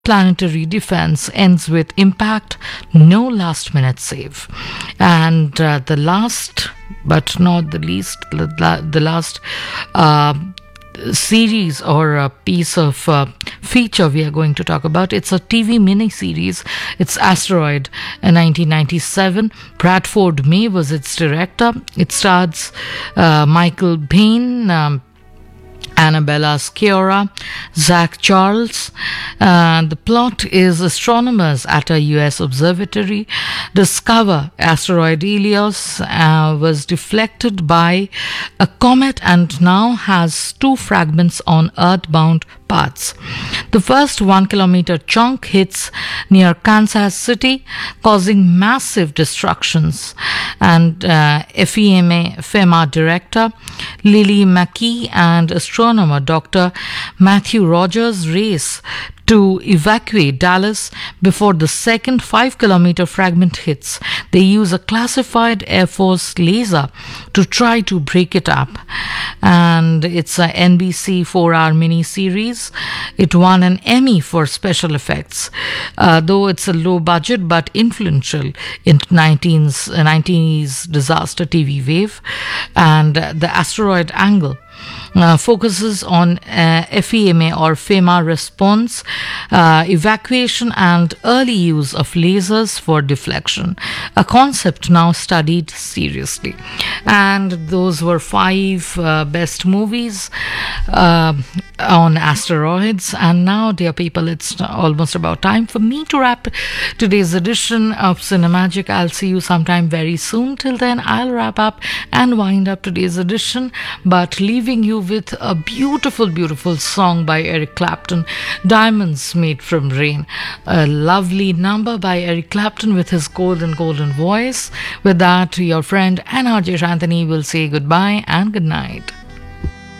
planetary defense ends with impact, no last minute save. And the last but not the least, the last series or a piece of feature we are going to talk about. It's a TV mini-series. It's Asteroid in 1997. Bradford May was its director. It stars Michael Biehn, Annabella Sciorra, Zach Charles. The plot is astronomers at a US observatory discover asteroid Helios was deflected by a comet and now has two fragments on Earth-bound paths. The first 1 kilometer chunk hits near Kansas City, causing massive destructions. And FEMA director Lily McKee and astronomer Dr. Matthew Rogers race to evacuate Dallas before the second 5 kilometer fragment hits. They use a classified Air Force laser to try to break it up. And it's a NBC 4-hour mini-series. It won an Emmy for special effects, though it's a low budget but influential in 90s disaster TV wave. And the asteroid angle focuses on FEMA or FEMA response, evacuation and early use of lasers for deflection, a concept now studied seriously. And those were 5 best movies on asteroids. And now, dear people, it's almost about time for me to wrap today's edition of Cinemagic. I'll see you sometime very soon. Till then, I'll wrap up and wind up today's edition, but leaving you with a beautiful, beautiful song by Eric Clapton, Diamonds Made from Rain. A lovely number by Eric Clapton with his golden voice. With that, your friend and RJ Shanthani will say goodbye and good night.